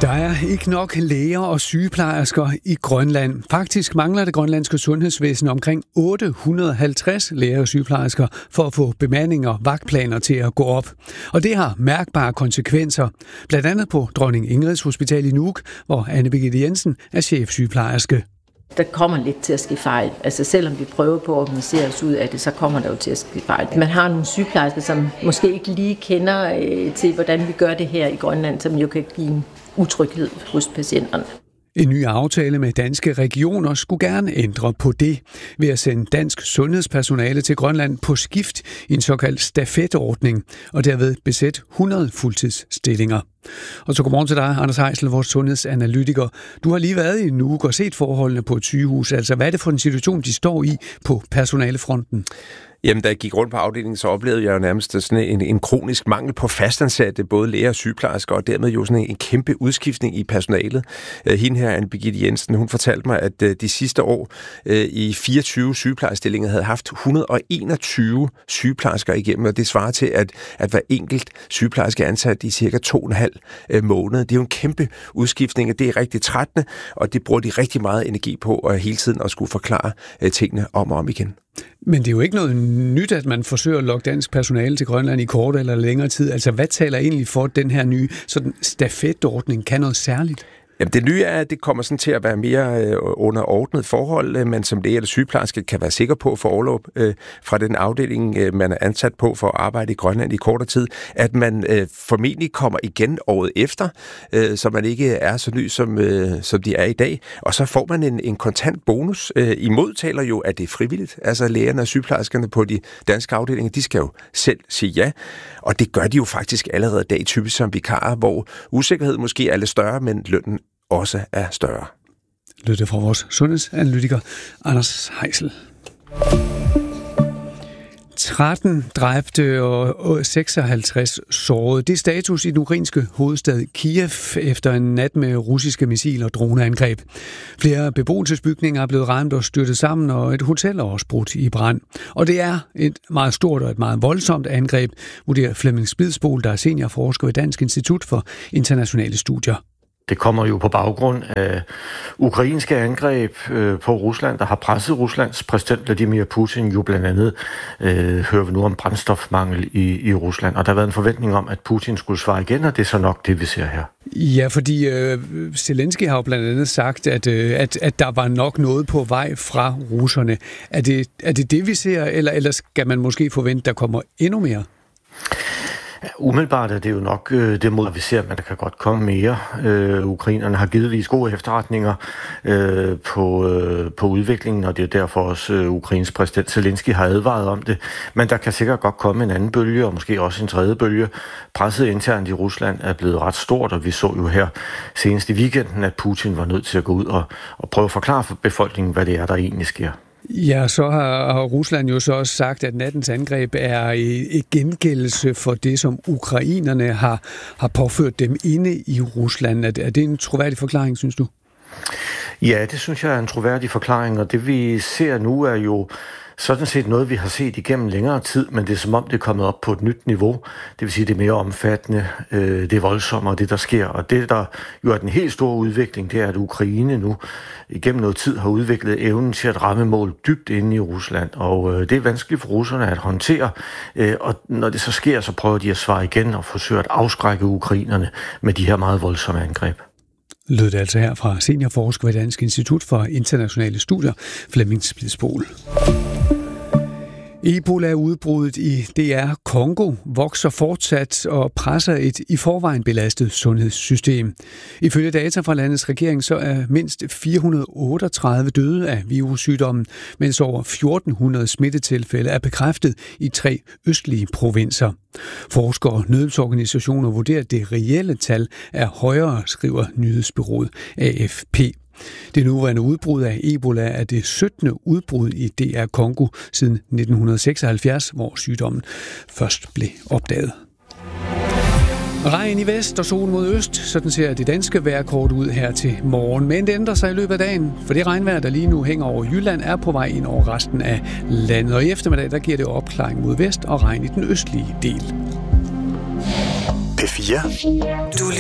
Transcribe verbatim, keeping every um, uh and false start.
Der er ikke nok læger og sygeplejersker i Grønland. Faktisk mangler det grønlandske sundhedsvæsen omkring otte hundrede og halvtreds læger og sygeplejersker for at få bemanding og vagtplaner til at gå op. Og det har mærkbare konsekvenser. Blandt andet på Dronning Ingrids Hospital i Nuuk, hvor Anne Birgitte Jensen er chefsygeplejerske. Der kommer lidt til at ske fejl. Altså selvom vi prøver på at organisere os ud af det, så kommer der jo til at ske fejl. Man har nogle sygeplejersker, som måske ikke lige kender øh, til, hvordan vi gør det her i Grønland, som jo kan give en utryghed hos patienterne. En ny aftale med danske regioner skulle gerne ændre på det ved at sende dansk sundhedspersonale til Grønland på skift i en såkaldt stafetordning og derved besætte hundrede fuldtidsstillinger. Og så godmorgen til dig, Anders Heisel, vores sundhedsanalytiker. Du har lige været i Nuuk og set forholdene på et sygehus. Altså, hvad er det for en situation, de står i på personalefronten? Jamen, da jeg gik rundt på afdelingen, så oplevede jeg jo nærmest sådan en, en kronisk mangel på fastansatte, både læger og sygeplejersker, og dermed jo sådan en, en kæmpe udskiftning i personalet. Uh, hende her, Anne Birgitte Jensen, hun fortalte mig, at uh, de sidste år uh, i fireogtyve sygeplejerstillinger havde haft et hundrede og enogtyve sygeplejersker igennem, og det svarer til, at, at hver enkelt sygeplejerske er ansat i cirka to og en halv uh, måned. Det er jo en kæmpe udskiftning, og det er rigtig trættende, og det bruger de rigtig meget energi på, og hele tiden at skulle forklare uh, tingene om og om igen. Men det er jo ikke noget nyt, at man forsøger at lokke dansk personale til Grønland i kort eller længere tid. Altså, hvad taler egentlig for, at den her nye sådan stafetordning kan noget særligt? Jamen, det nye er, at det kommer sådan til at være mere øh, under ordnet forhold, øh, man som læge eller sygeplejerske kan være sikker på at få overlov øh, fra den afdeling, øh, man er ansat på for at arbejde i Grønland i kortere tid, at man øh, formentlig kommer igen året efter, øh, så man ikke er så ny, som, øh, som de er i dag. Og så får man en, en kontant bonus. Øh, imod taler jo, at det er frivilligt. Altså lægerne og sygeplejerskerne på de danske afdelinger, de skal jo selv sige ja. Og det gør de jo faktisk allerede i dag, typisk som vikarer, hvor usikkerhed måske er lidt større, men lønnen også er større. Lytte fra vores sundhedsanalytiker, Anders Heisel. tretten dræbte og seksoghalvtreds sårede. Det er status i den ukrainske hovedstad Kiev efter en nat med russiske missil- og droneangreb. Flere beboelsesbygninger er blevet ramt og styrtet sammen, og et hotel er også brudt i brand. Og det er et meget stort og et meget voldsomt angreb, vurderer Flemming Spidsbol, der er seniorforsker ved Dansk Institut for Internationale Studier. Det kommer jo på baggrund af ukrainske angreb øh, på Rusland, der har presset Ruslands præsident Vladimir Putin. Jo blandt andet øh, hører vi nu om brændstofmangel i, i Rusland, og der har været en forventning om, at Putin skulle svare igen, og det er så nok det, vi ser her. Ja, fordi øh, Zelensky har jo blandt andet sagt, at, øh, at, at der var nok noget på vej fra russerne. Er det er det, det, vi ser, eller, eller skal man måske forvente, at der kommer endnu mere? Ja, umiddelbart er det jo nok øh, det mod, vi ser, at der kan godt komme mere. Øh, ukrainerne har givetvis gode efterretninger øh, på, øh, på udviklingen, og det er derfor også øh, Ukrains præsident Zelensky har advaret om det. Men der kan sikkert godt komme en anden bølge, og måske også en tredje bølge. Presset internt i Rusland er blevet ret stort, og vi så jo her senest i weekenden, at Putin var nødt til at gå ud og, og prøve at forklare for befolkningen, hvad det er, der egentlig sker. Ja, så har, har Rusland jo så også sagt, at nattens angreb er et gengældelse for det, som ukrainerne har, har påført dem inde i Rusland. Er det, er det en troværdig forklaring, synes du? Ja, det synes jeg er en troværdig forklaring, og det vi ser nu er jo sådan set noget, vi har set igennem længere tid, men det er som om, det er kommet op på et nyt niveau. Det vil sige, det er mere omfattende, øh, det er voldsommere, det der sker. Og det, der jo er den helt store udvikling, det er, at Ukraine nu igennem noget tid har udviklet evnen til at ramme mål dybt inde i Rusland. Og øh, det er vanskeligt for russerne at håndtere. Øh, og når det så sker, så prøver de at svare igen og forsøge at afskrække ukrainerne med de her meget voldsomme angreb. Lød det altså her fra seniorforsker ved Dansk Institut for Internationale Studier, Flemming Spidsbol. Ebola-udbruddet i D R Congo vokser fortsat og presser et i forvejen belastet sundhedssystem. Ifølge data fra landets regering så er mindst fire hundrede og otteogtredive døde af virussygdommen, mens over fjorten hundrede smittetilfælde er bekræftet i tre østlige provinser. Forskere og nødhjælpsorganisationer vurderer, at det reelle tal er højere, skriver nyhedsbureauet A F P. Det nuværende udbrud af Ebola er det syttende udbrud i D R Congo siden nitten seksoghalvfjerds, hvor sygdommen først blev opdaget. Regn i vest og sol mod øst, sådan ser det danske vejrkort ud her til morgen. Men det ændrer sig i løbet af dagen, for det regnvejr, der lige nu hænger over Jylland, er på vej ind over resten af landet. Og i eftermiddag, der giver det opklaring mod vest og regn i den østlige del. P fire. Du